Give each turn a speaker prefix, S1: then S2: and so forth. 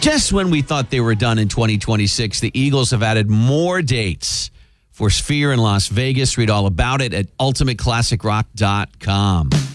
S1: Just when we thought they were done in 2026, the Eagles have added more dates for Sphere in Las Vegas. Read all about it at ultimateclassicrock.com.